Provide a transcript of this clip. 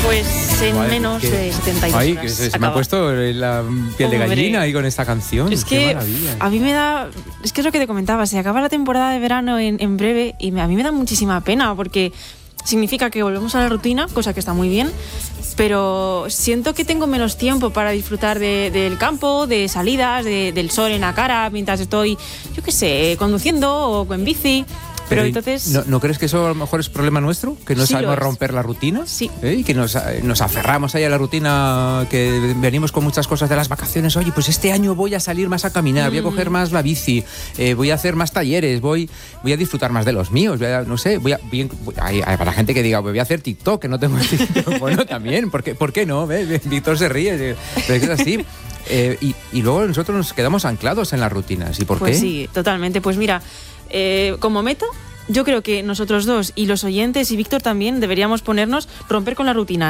Pues en menos de 72 Ay, horas. se me ha puesto la piel de gallina ahí con esta canción. Es Qué que maravilla. a mí me da... Es que es lo que te comentaba, se acaba la temporada de verano en breve y a mí me da muchísima pena porque significa que volvemos a la rutina, cosa que está muy bien, pero siento que tengo menos tiempo para disfrutar del campo, de salidas, del sol en la cara mientras estoy, yo qué sé, conduciendo o en bici. Pero entonces... ¿No crees que eso a lo mejor es problema nuestro? ¿Que no Sí sabemos lo es. romper la rutina? Sí. Y que nos aferramos ahí a la rutina, que venimos con muchas cosas de las vacaciones. Oye, pues este año voy a salir más a caminar, voy a coger más la bici, voy a hacer más talleres, voy a disfrutar más de los míos, no sé, hay para la gente que diga, voy a hacer TikTok, que no tengo TikTok. Bueno, también, ¿por qué no? Víctor se ríe, pero es así. Y luego nosotros nos quedamos anclados en las rutinas. ¿Y por qué? Pues sí, totalmente. Pues mira, como meta, yo creo que nosotros dos y los oyentes y Víctor también deberíamos romper con la rutina